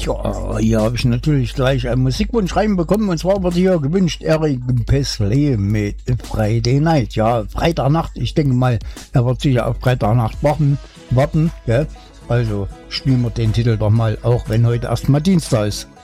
Ja, hier habe ich natürlich gleich einen Musikwunsch reinbekommen, und zwar wird hier gewünscht Eric Pesley mit Friday Night. Ja, Freitagnacht, ich denke mal, er wird sicher auf Freitagnacht warten, gell? Also spielen wir den Titel doch mal, auch wenn heute erstmal Dienstag ist.